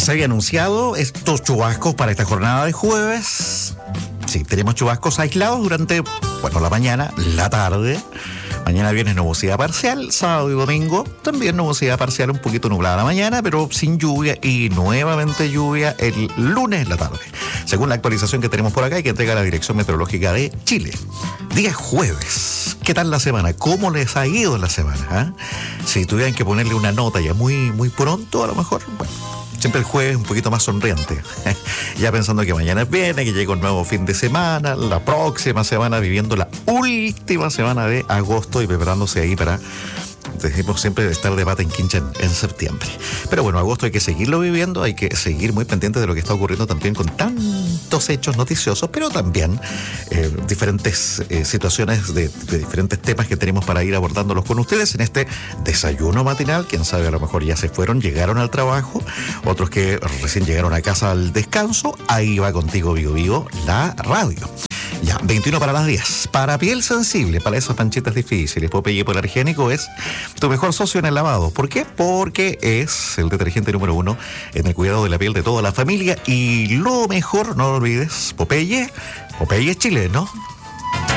se había anunciado estos chubascos para esta jornada de jueves. Sí, tenemos chubascos aislados durante, la mañana, la tarde. Mañana viernes nubosidad parcial, sábado y domingo también nubosidad parcial, un poquito nublada la mañana, pero sin lluvia, y nuevamente lluvia el lunes en la tarde, según la actualización que tenemos por acá y que entrega la Dirección Meteorológica de Chile. Día jueves, ¿qué tal la semana? ¿Cómo les ha ido la semana? Si tuvieran que ponerle una nota ya muy pronto, a lo mejor, siempre el jueves un poquito más sonriente. Ya pensando que mañana viene, que llega un nuevo fin de semana, la próxima semana, viviendo la última semana de agosto y preparándose ahí para, decimos siempre, estar de pata en quincha en septiembre. Pero agosto hay que seguirlo viviendo, hay que seguir muy pendiente de lo que está ocurriendo también con tantos hechos noticiosos, pero también diferentes situaciones de diferentes temas que tenemos para ir abordándolos con ustedes en este desayuno matinal. Quién sabe, a lo mejor ya se fueron, llegaron al trabajo, otros que recién llegaron a casa al descanso. Ahí va contigo Vigo, la radio. Ya, 21 para las 10. Para piel sensible, para esas manchitas difíciles, Popeye Hipoalergénico es tu mejor socio en el lavado. ¿Por qué? Porque es el detergente número 1 en el cuidado de la piel de toda la familia. Y lo mejor, no lo olvides, Popeye es chileno.